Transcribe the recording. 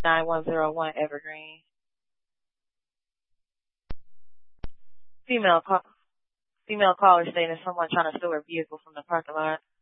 9101 Evergreen. Female caller stating someone trying to steal her vehicle from the parking lot.